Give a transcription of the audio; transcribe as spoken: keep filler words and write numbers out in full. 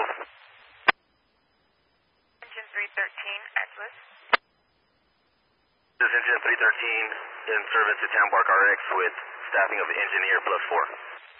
Engine three thirteen, Edgewood. This is Engine three thirteen in service to Town Park R X with staffing of engineer plus four.